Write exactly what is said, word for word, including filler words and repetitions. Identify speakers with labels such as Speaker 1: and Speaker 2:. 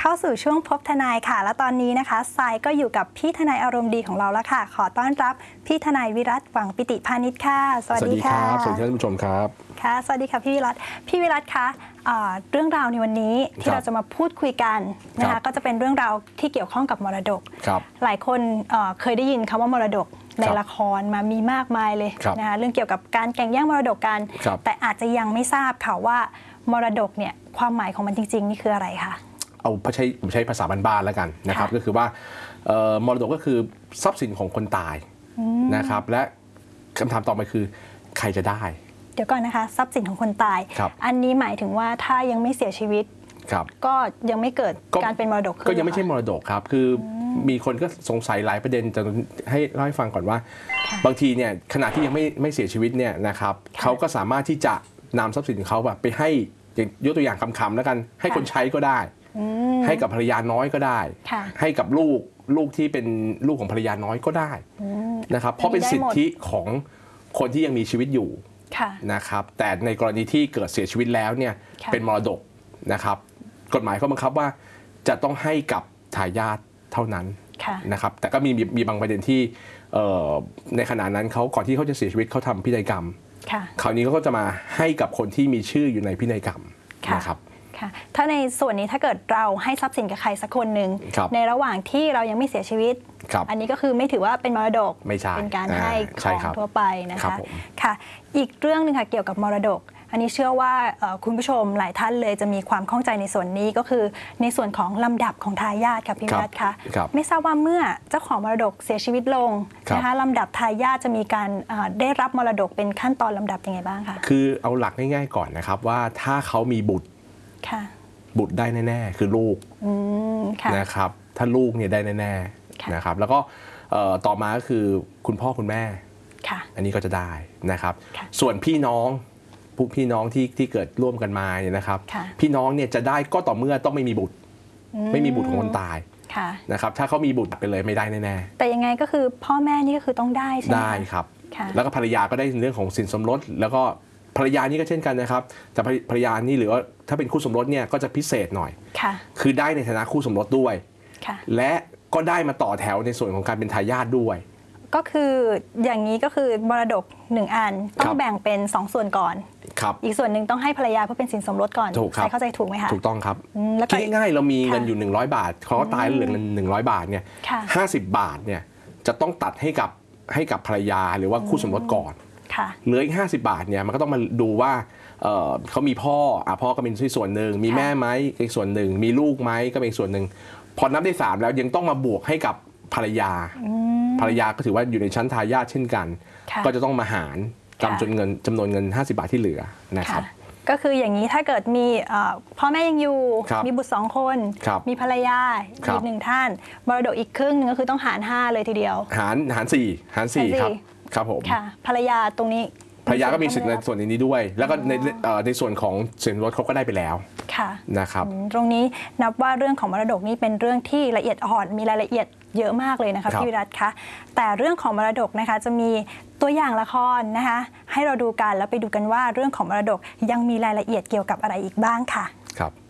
Speaker 1: เข้าสู่ช่วงพบทนายค่ะและตอนนี้นะคะทรายก็อยู่กับพี่ทนายอารมณ์ดีของเราแล้วค่ะขอต้อนรับพี่ทนายวิรัตหวังปิติพานิชค่ะ
Speaker 2: สวัสดีครับสวัสดีท่านผู้ชมครับ
Speaker 1: ค่ะสวัสดีค่ะพี่วิรัตพี่วิรัตคะเรื่องราวในวันนี้ที่เราจะมาพูดคุยกันนะคะก็จะเป็นเรื่องราวที่เกี่ยวข้องกับมรดกหลายคนเคยได้ยินคำว่ามรดกในละครมามีมากมายเลยนะคะเรื่องเกี่ยวกับการแข่งแย่งมรดกกันแต่อาจจะยังไม่ทราบค่ะว่ามรดกเนี่ยความหมายของมันจริงๆนี่คืออะไรคะ
Speaker 2: เอาใช้ใช้ภาษาบ้านๆแล้วกันนะครับก็คือว่ามรดกก็คือทรัพย์สินของคนตายนะครับและคำถามต่อไปคือใครจะได้
Speaker 1: เดี๋ยวก่อนนะคะทรัพย์สินของคนตายอันนี้หมายถึงว่าถ้ายังไม่เสียชีวิตก็ยังไม่เกิดการเป็นมรดก
Speaker 2: ก็ยังไม่ใช่มรดกครับคือมีคนก็สงสัยหลายประเด็นจะให้เล่าให้ฟังก่อนว่าบางทีเนี่ยขณะที่ยังไม่ไม่เสียชีวิตเนี่ยนะครับเขาก็สามารถที่จะนำทรัพย์สินของเขาแบบไปให้ยกตัวอย่างคำๆแล้วกันให้คนใช้ก็ได้ให้กับภรรยาน้อยก็ได้ให้กับลูกลูกที่เป็นลูกของภรรยาน้อยก็ได้นะครับเพราะเป็นสิทธิของคนที่ยังมีชีวิตอยู่นะครับแต่ในกรณีที่เกิดเสียชีวิตแล้วเนี่ยเป็นมรดกนะครับกฎหมายเขาบังคับว่าจะต้องให้กับทายาทเท่านั้นนะครับแต่ก็มีมีบางประเด็นที่ในขณะนั้นเขาก่อนที่เขาจะเสียชีวิตเขาทำพินัยกรรมคราวนี้เขาก็จะมาให้กับคนที่มีชื่ออยู่ในพินัยกรรมนะครับ
Speaker 1: ถ้าในส่วนนี้ถ้าเกิดเราให้ทรัพย์สินกับใครสักคนหนึ่งในระหว่างที่เรายังไม่เสียชีวิตอันนี้ก็คือไม่ถือว่าเป็นมรดกเป็นการให้ของทั่วไปนะคะค่ะอีกเรื่องนึงค่ะเกี่ยวกับมรดกอันนี้เชื่อว่าคุณผู้ชมหลายท่านเลยจะมีความข้องใจในส่วนนี้ก็คือในส่วนของลำดับของทายาทค่ะพี่รัตน์คะไม่ทราบว่าเมื่อเจ้าของมรดกเสียชีวิตลงนะคะลำดับทายาทจะมีการได้รับมรดกเป็นขั้นตอนลำดับยังไงบ้างคะ
Speaker 2: คือเอาหลักง่ายๆก่อนนะครับว่าถ้าเขามีบุตรบุตรได้แน่ๆคือลูกนะครับถ้าลูกเนี่ยได้แน่ๆนะครับแล้วก็ต่อมาก็คือคุณพ่อคุณแม่อันนี้ก็จะได้นะครับส่วนพี่น้องพวกพี่น้องที่ที่เกิดร่วมกันมาเนี่ยนะครับพี่น้องเนี่ยจะได้ก็ต่อเมื่อต้องไม่มีบุตรไม่มีบุตรของคนตายนะครับถ้าเขามีบุตรไปเลยไม่ได้แน่
Speaker 1: ๆแต่ยังไงก็คือพ่อแม่นี่ก็คือต้องได้ใช่ไหม
Speaker 2: ได้ครับแล้วก็ภรรยาก็ได้เรื่องของสินสมรสแล้วก็ภรรยานี่ก็เช่นกันนะครับแต่ภรรยานี่หรือว่าถ้าเป็นคู่สมรสเนี่ยก็จะพิเศษหน่อยคือได้ในฐานะคู่สมรสด้วยและก็ได้มาต่อแถวในส่วนของการเป็นทายาทด้วย
Speaker 1: ก็คืออย่างนี้ก็คือมรดกหนึ่งอันต้องแบ่งเป็นสองส่วนก่อนอีกส่วนหนึ่งต้องให้ภรรยาเพื่อเป็นสินสมรสก่อนใช่เข้าใจถูกไหมคะ
Speaker 2: ถูกต้องครับคิดง่ายๆเรามีเงินอยู่หนึ่งร้อยบาทเขาก็ตายเหลือเงินหนึ่งร้อยบาทเนี่ยห้าสิบบาทเนี่ยจะต้องตัดให้กับให้กับภรรยาหรือว่าคู่สมรสก่อนเหลืออีกห้าสิบบาทเนี่ยมันก็ต้องมาดูว่าเขามีพ่ออ่ะพ่อก็เป็นส่วนหนึ่งมีแม่ไหมอีกส่วนหนึ่งมีลูกไหมก็เป็นส่วนหนึ่งพอนับได้สามแล้วยังต้องมาบวกให้กับภรรยาภรรยาก็ถือว่าอยู่ในชั้นทายาทเช่นกันก็จะต้องมาหารจำจำนวนเงินจำนวนเงินห้าสิบบาทที่เหลือนะครับ
Speaker 1: ก็คืออย่างนี้ถ้าเกิดมีพ่อแม่ยังอยู่มีบุตรสองคนมีภรรยาอีกหนึ่งท่านมรดกอีกครึ่งนึงก็คือต้องหารห้าเลยทีเดียว
Speaker 2: หารหารสี่หารสี่ครับครับผม
Speaker 1: ภรรยาตรงนี้
Speaker 2: ภรรยาก็มีสิทธิ์ในส่วนนี้ด้วยแล้วก็ในในส่วนของสินสมรสเขาก็ได้ไปแล้วนะครับ
Speaker 1: ตรงนี้นับว่าเรื่องของมรดกนี้เป็นเรื่องที่ละเอียดอ่อนมีรายละเอียดเยอะมากเลยนะคะพี่วิรัตคะแต่เรื่องของมรดกนะคะจะมีตัวอย่างละครนะคะให้เราดูกันแล้วไปดูกันว่าเรื่องของมรดกยังมีรายละเอียดเกี่ยวกับอะไรอีกบ้างค่ะ
Speaker 2: ครับ